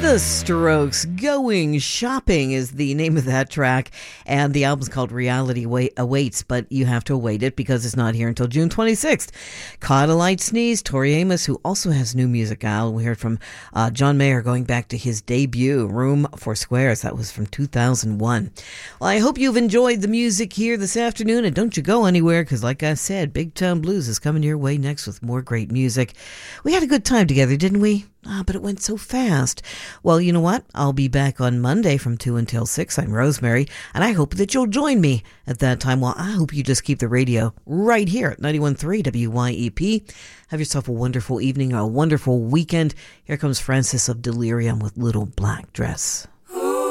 The Strokes, Going Shopping is the name of that track, and the album's called Reality Awaits, but you have to await it because it's not here until June 26th. Caught a Light Sneeze, Tori Amos, who also has new music out. We heard from John Mayer going back to his debut, Room for Squares. That was from 2001. Well, I hope you've enjoyed the music here this afternoon, and don't you go anywhere, because like I said, Big Town Blues is coming your way next with more great music. We had a good time together, didn't we? But it went so fast. Well, you know what? I'll be back on Monday from 2 until 6. I'm Rosemary, and I hope that you'll join me at that time. Well, I hope you just keep the radio right here at 91.3 WYEP. Have yourself a wonderful evening, a wonderful weekend. Here comes Francis of Delirium with Little Black Dress.